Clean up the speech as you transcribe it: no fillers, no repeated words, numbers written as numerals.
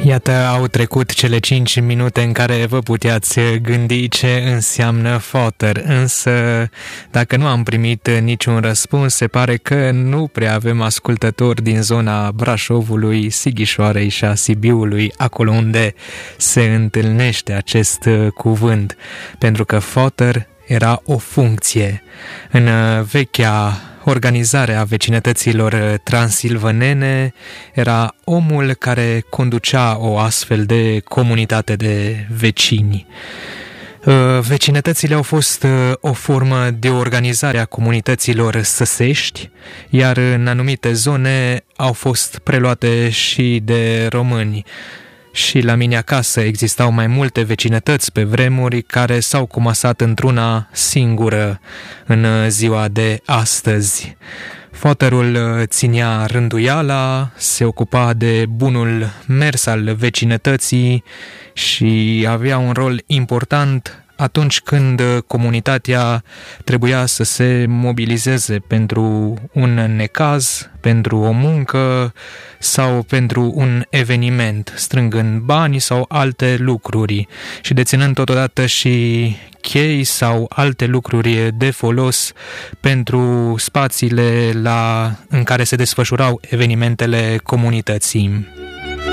Iată, au trecut cele 5 minute în care vă puteați gândi ce înseamnă fodder, însă dacă nu am primit niciun răspuns, se pare că nu prea avem ascultători din zona Brașovului, Sighișoarei și a Sibiului, acolo unde se întâlnește acest cuvânt, pentru că fodder era o funcție. În vechea organizare a vecinătăților transilvanene era omul care conducea o astfel de comunitate de vecini. Vecinătățile au fost o formă de organizare a comunităților săsești, iar în anumite zone au fost preluate și de români. Și la mine acasă existau mai multe vecinătăți pe vremuri care s-au comasat într-una singură în ziua de astăzi. Fodderul ținea rânduiala, se ocupa de bunul mers al vecinătății și avea un rol important atunci când comunitatea trebuia să se mobilizeze pentru un necaz, pentru o muncă sau pentru un eveniment, strângând bani sau alte lucruri și deținând totodată și chei sau alte lucruri de folos pentru spațiile în care se desfășurau evenimentele comunității.